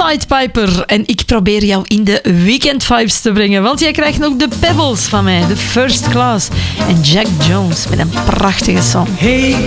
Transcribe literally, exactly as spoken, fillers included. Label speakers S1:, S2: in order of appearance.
S1: Pied Piper. En ik probeer jou in de weekend vibes te brengen, want jij krijgt nog de Pebbles van mij, de First Class. En Jack Jones met een prachtige song.
S2: Hey